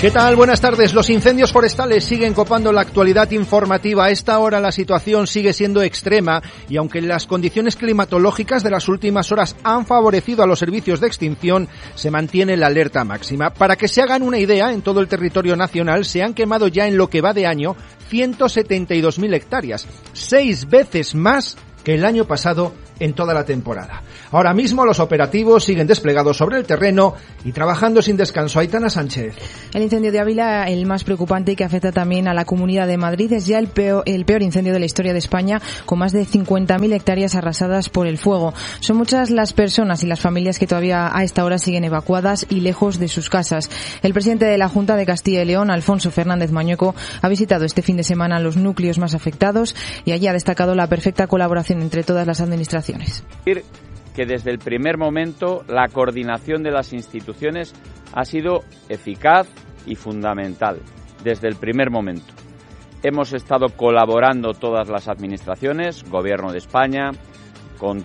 ¿Qué tal? Buenas tardes. Los incendios forestales siguen copando la actualidad informativa. A esta hora la situación sigue siendo extrema y aunque las condiciones climatológicas de las últimas horas han favorecido a los servicios de extinción, se mantiene la alerta máxima. Para que se hagan una idea, en todo el territorio nacional se han quemado ya en lo que va de año 172.000 hectáreas, 6 veces más que el año pasado en toda la temporada. Ahora mismo los operativos siguen desplegados sobre el terreno y trabajando sin descanso. Aitana Sánchez. El incendio de Ávila, el más preocupante y que afecta también a la Comunidad de Madrid, es ya el peor incendio de la historia de España, con más de 50.000 hectáreas arrasadas por el fuego. Son muchas las personas y las familias que todavía a esta hora siguen evacuadas y lejos de sus casas. El presidente de la Junta de Castilla y León, Alfonso Fernández Mañueco, ha visitado este fin de semana los núcleos más afectados y allí ha destacado la perfecta colaboración entre todas las administraciones. Que desde el primer momento la coordinación de las instituciones ha sido eficaz y fundamental, desde el primer momento. Hemos estado colaborando todas las administraciones, Gobierno de España, con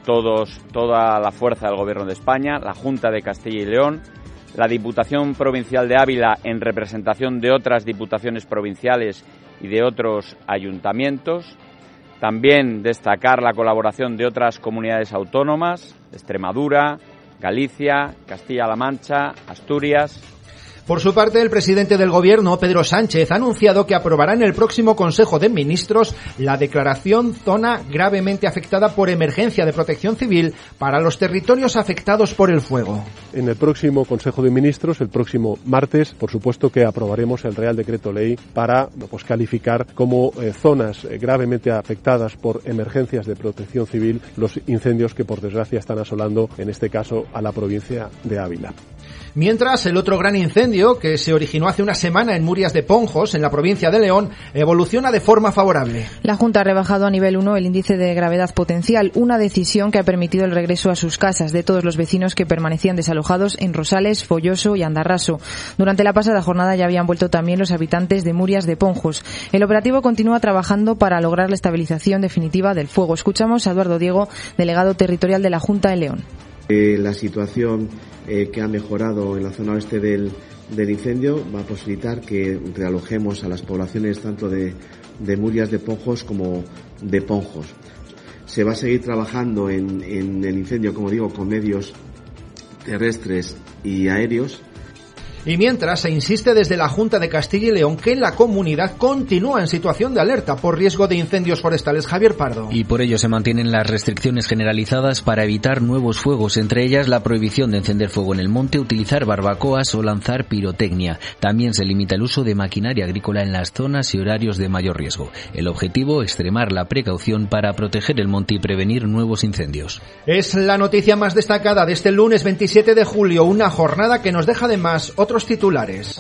toda la fuerza del Gobierno de España, la Junta de Castilla y León, la Diputación Provincial de Ávila en representación de otras diputaciones provinciales y de otros ayuntamientos. También destacar la colaboración de otras comunidades autónomas, Extremadura, Galicia, Castilla-La Mancha, Asturias. Por su parte, el presidente del Gobierno, Pedro Sánchez, ha anunciado que aprobará en el próximo Consejo de Ministros la declaración zona gravemente afectada por emergencia de protección civil para los territorios afectados por el fuego. En el próximo Consejo de Ministros, el próximo martes, por supuesto que aprobaremos el Real Decreto Ley para calificar como zonas gravemente afectadas por emergencias de protección civil los incendios que por desgracia están asolando, en este caso, a la provincia de Ávila. Mientras, el otro gran incendio, que se originó hace una semana en Murias de Ponjos, en la provincia de León, evoluciona de forma favorable. La Junta ha rebajado a nivel 1 el índice de gravedad potencial, una decisión que ha permitido el regreso a sus casas de todos los vecinos que permanecían desalojados en Rosales, Folloso y Andarraso. Durante la pasada jornada ya habían vuelto también los habitantes de Murias de Ponjos. El operativo continúa trabajando para lograr la estabilización definitiva del fuego. Escuchamos a Eduardo Diego, delegado territorial de la Junta de León. La situación que ha mejorado en la zona oeste del incendio va a posibilitar que realojemos a las poblaciones tanto de Murias de Ponjos como de Ponjos. Se va a seguir trabajando en el incendio, como digo, con medios terrestres y aéreos. Y mientras, se insiste desde la Junta de Castilla y León que la comunidad continúa en situación de alerta por riesgo de incendios forestales. Javier Pardo. Y por ello se mantienen las restricciones generalizadas para evitar nuevos fuegos, entre ellas la prohibición de encender fuego en el monte, utilizar barbacoas o lanzar pirotecnia. También se limita el uso de maquinaria agrícola en las zonas y horarios de mayor riesgo. El objetivo, extremar la precaución para proteger el monte y prevenir nuevos incendios. Es la noticia más destacada de este lunes 27 de julio, una jornada que nos deja además otros titulares.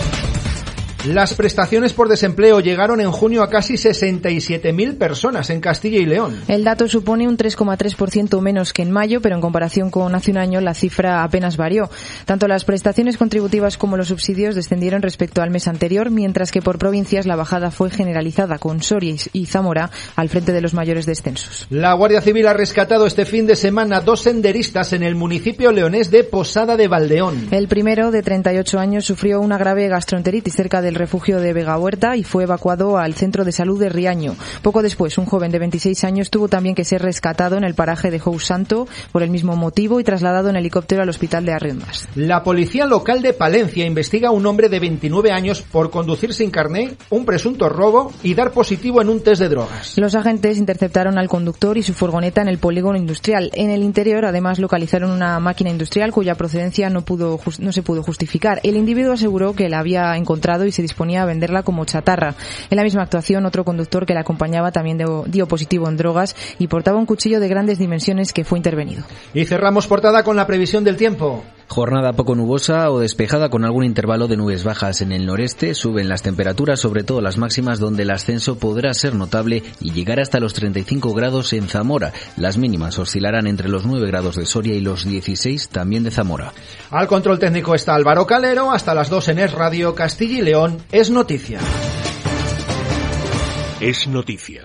Las prestaciones por desempleo llegaron en junio a casi 67.000 personas en Castilla y León. El dato supone un 3,3% menos que en mayo, pero en comparación con hace un año la cifra apenas varió. Tanto las prestaciones contributivas como los subsidios descendieron respecto al mes anterior, mientras que por provincias la bajada fue generalizada, con Soria y Zamora al frente de los mayores descensos. La Guardia Civil ha rescatado este fin de semana 2 senderistas en el municipio leonés de Posada de Valdeón. El primero, de 38 años, sufrió una grave gastroenteritis cerca del refugio de Vega Huerta y fue evacuado al centro de salud de Riaño. Poco después, un joven de 26 años tuvo también que ser rescatado en el paraje de Jous Santo por el mismo motivo y trasladado en helicóptero al hospital de Arriendas. La policía local de Palencia investiga a un hombre de 29 años por conducir sin carné, un presunto robo y dar positivo en un test de drogas. Los agentes interceptaron al conductor y su furgoneta en el polígono industrial. En el interior, además, localizaron una máquina industrial cuya procedencia no se pudo justificar. El individuo aseguró que la había encontrado y se disponía a venderla como chatarra. En la misma actuación, otro conductor que la acompañaba también dio positivo en drogas y portaba un cuchillo de grandes dimensiones que fue intervenido. Y cerramos portada con la previsión del tiempo. Jornada poco nubosa o despejada con algún intervalo de nubes bajas en el noreste. Suben las temperaturas, sobre todo las máximas, donde el ascenso podrá ser notable y llegar hasta los 35 grados en Zamora. Las mínimas oscilarán entre los 9 grados de Soria y los 16 también de Zamora. Al control técnico está Álvaro Calero. Hasta las 2 en Es Radio. Castilla y León es noticia. Es noticia.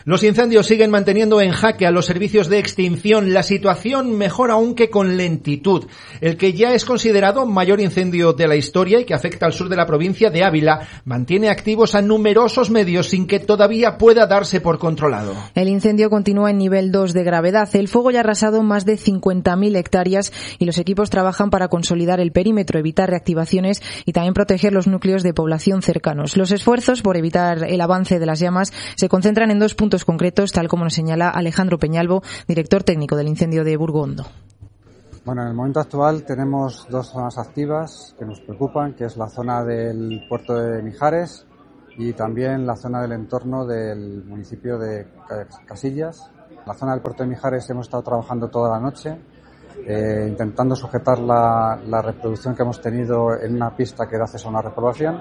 Los incendios siguen manteniendo en jaque a los servicios de extinción. La situación mejora aunque con lentitud. El que ya es considerado mayor incendio de la historia y que afecta al sur de la provincia de Ávila mantiene activos a numerosos medios sin que todavía pueda darse por controlado. El incendio continúa en nivel 2 de gravedad. El fuego ya ha arrasado más de 50.000 hectáreas y los equipos trabajan para consolidar el perímetro, evitar reactivaciones y también proteger los núcleos de población cercanos. Los esfuerzos por evitar el avance de las llamas se concentran en 2 puntos concretos, tal como nos señala Alejandro Peñalvo, director técnico del incendio de Burgondo. Bueno, en el momento actual tenemos 2 zonas activas que nos preocupan, que es la zona del puerto de Mijares y también la zona del entorno del municipio de Casillas. En la zona del puerto de Mijares hemos estado trabajando toda la noche, intentando sujetar la reproducción que hemos tenido en una pista que da acceso a una repoblación.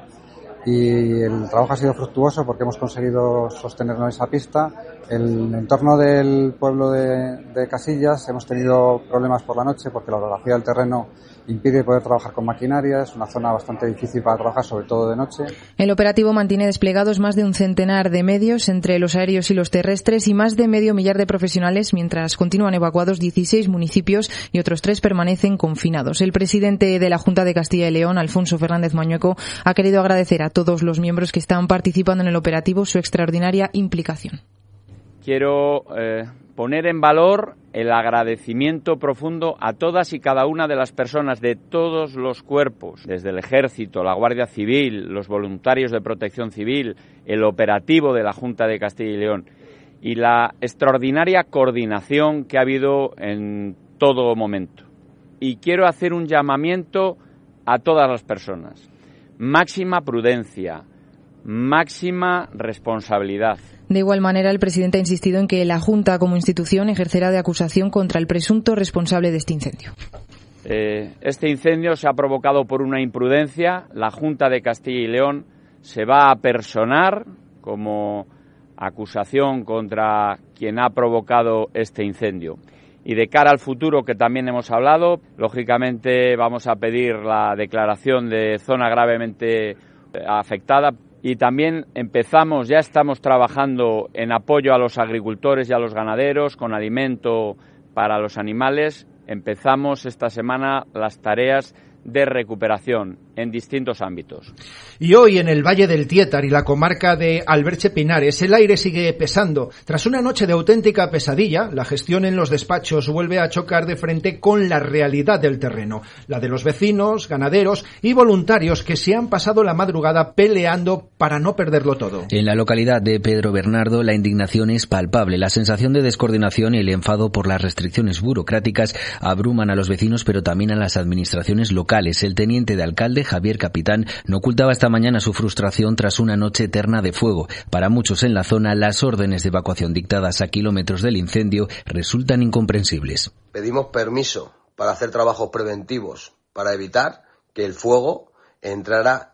Y el trabajo ha sido fructuoso porque hemos conseguido sostenernos en esa pista. En el entorno del pueblo de Casillas hemos tenido problemas por la noche porque la orografía del terreno impide poder trabajar con maquinaria. Es una zona bastante difícil para trabajar, sobre todo de noche. El operativo mantiene desplegados más de un centenar de medios entre los aéreos y los terrestres y más de medio millar de profesionales, mientras continúan evacuados 16 municipios y otros 3 permanecen confinados. El presidente de la Junta de Castilla y León, Alfonso Fernández Mañueco, ha querido agradecer a todos los miembros que están participando en el operativo su extraordinaria implicación. Quiero poner en valor el agradecimiento profundo a todas y cada una de las personas de todos los cuerpos, desde el Ejército, la Guardia Civil, los voluntarios de Protección Civil, el operativo de la Junta de Castilla y León y la extraordinaria coordinación que ha habido en todo momento. Y quiero hacer un llamamiento a todas las personas. Máxima prudencia, máxima responsabilidad. De igual manera, el presidente ha insistido en que la Junta, como institución, ejercerá de acusación contra el presunto responsable de este incendio. Este incendio se ha provocado por una imprudencia. La Junta de Castilla y León se va a personar como acusación contra quien ha provocado este incendio. Y de cara al futuro, que también hemos hablado, lógicamente vamos a pedir la declaración de zona gravemente afectada. Y también ya estamos trabajando en apoyo a los agricultores y a los ganaderos con alimento para los animales. Empezamos esta semana las tareas de recuperación en distintos ámbitos. Y hoy en el Valle del Tiétar y la comarca de Alberche Pinares el aire sigue pesando. Tras una noche de auténtica pesadilla, la gestión en los despachos vuelve a chocar de frente con la realidad del terreno, la de los vecinos, ganaderos y voluntarios que se han pasado la madrugada peleando para no perderlo todo. En la localidad de Pedro Bernardo la indignación es palpable. La sensación de descoordinación y el enfado por las restricciones burocráticas abruman a los vecinos, pero también a las administraciones locales. El teniente de alcalde, Javier Capitán, no ocultaba esta mañana su frustración tras una noche eterna de fuego. Para muchos en la zona, las órdenes de evacuación dictadas a kilómetros del incendio resultan incomprensibles. Pedimos permiso para hacer trabajos preventivos para evitar que el fuego entrara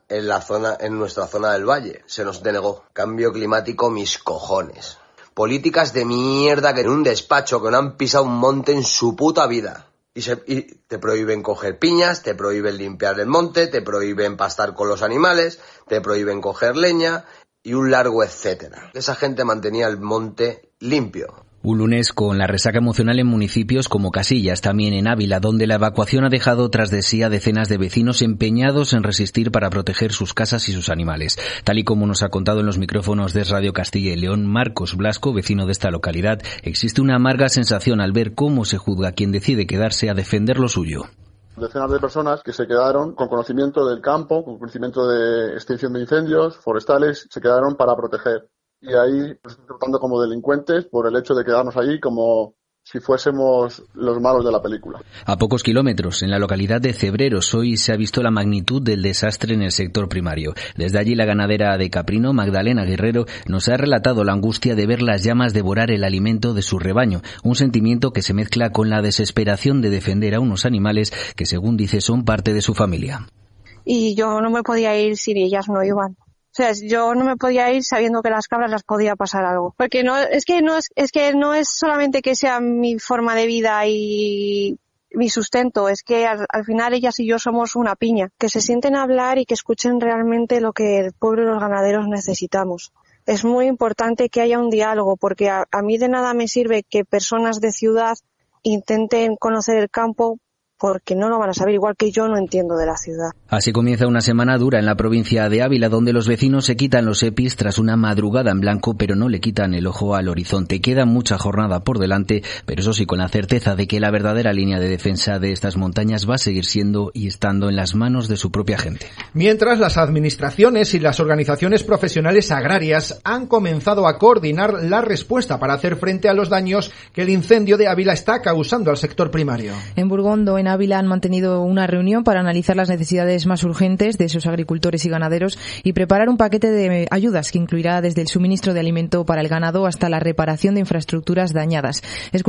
en nuestra zona del valle. Se nos denegó. Cambio climático, mis cojones. Políticas de mierda que en un despacho que no han pisado un monte en su puta vida. Y te prohíben coger piñas, te prohíben limpiar el monte, te prohíben pastar con los animales, te prohíben coger leña y un largo etcétera. Esa gente mantenía el monte limpio. Un lunes con la resaca emocional en municipios como Casillas, también en Ávila, donde la evacuación ha dejado tras de sí a decenas de vecinos empeñados en resistir para proteger sus casas y sus animales. Tal y como nos ha contado en los micrófonos de Radio Castilla y León Marcos Blasco, vecino de esta localidad, existe una amarga sensación al ver cómo se juzga a quien decide quedarse a defender lo suyo. Decenas de personas que se quedaron con conocimiento del campo, con conocimiento de extinción de incendios forestales, se quedaron para proteger. Y ahí nos están tratando como delincuentes por el hecho de quedarnos allí como si fuésemos los malos de la película. A pocos kilómetros, en la localidad de Cebreros, hoy se ha visto la magnitud del desastre en el sector primario. Desde allí la ganadera de Caprino, Magdalena Guerrero, nos ha relatado la angustia de ver las llamas devorar el alimento de su rebaño, un sentimiento que se mezcla con la desesperación de defender a unos animales que, según dice, son parte de su familia. Y yo no me podía ir si ellas no iban. O sea, yo no me podía ir sabiendo que las cabras las podía pasar algo. Porque no es solamente que sea mi forma de vida y mi sustento, es que al final ellas y yo somos una piña. Que se sienten a hablar y que escuchen realmente lo que el pueblo y los ganaderos necesitamos. es muy importante que haya un diálogo, porque a mí de nada me sirve que personas de ciudad intenten conocer el campo, porque no lo van a saber, igual que yo no entiendo de la ciudad. Así comienza una semana dura en la provincia de Ávila, donde los vecinos se quitan los EPIs tras una madrugada en blanco, pero no le quitan el ojo al horizonte. Queda mucha jornada por delante, pero eso sí, con la certeza de que la verdadera línea de defensa de estas montañas va a seguir siendo y estando en las manos de su propia gente. Mientras, las administraciones y las organizaciones profesionales agrarias han comenzado a coordinar la respuesta para hacer frente a los daños que el incendio de Ávila está causando al sector primario. En Burgondo, en Ávila, han mantenido una reunión para analizar las necesidades más urgentes de esos agricultores y ganaderos y preparar un paquete de ayudas que incluirá desde el suministro de alimento para el ganado hasta la reparación de infraestructuras dañadas.